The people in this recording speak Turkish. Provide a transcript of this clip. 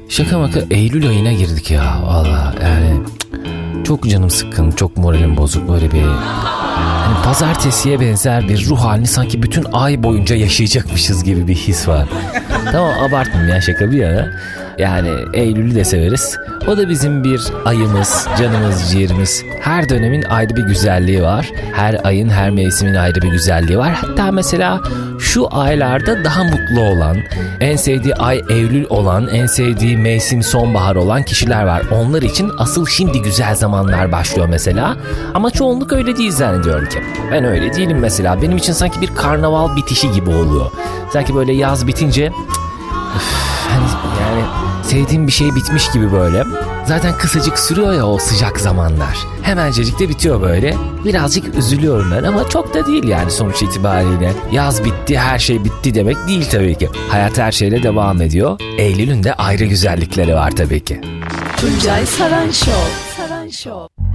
Şaka maka Eylül ayına girdik ya valla yani çok canım sıkkın, çok moralim bozuk, böyle bir hani pazartesiye benzer bir ruh halini sanki bütün ay boyunca yaşayacakmışız gibi bir his var. Tamam, abartmayayım ya, şaka bir yana. Yani Eylül'ü de severiz. O da bizim bir ayımız, canımız, ciğerimiz. Her dönemin ayrı bir güzelliği var. Her ayın, her mevsimin ayrı bir güzelliği var. Hatta mesela şu aylarda daha mutlu olan, en sevdiği ay Eylül olan, en sevdiği mevsim sonbahar olan kişiler var. Onlar için asıl şimdi güzel zamanlar başlıyor mesela. Ama çoğunluk öyle değil zannediyorum ki. Ben öyle değilim mesela. Benim için sanki bir karnaval bitişi gibi oluyor. Sanki böyle yaz bitince yani sevdiğim bir şey bitmiş gibi böyle. Zaten kısacık sürüyor ya o sıcak zamanlar. Hemencecik de bitiyor böyle. Birazcık üzülüyorum ben ama çok da değil yani sonuç itibariyle. Yaz bitti, her şey bitti demek değil tabii ki. Hayat her şeyle devam ediyor. Eylül'ün de ayrı güzellikleri var tabii ki. Tuncay Saran Show.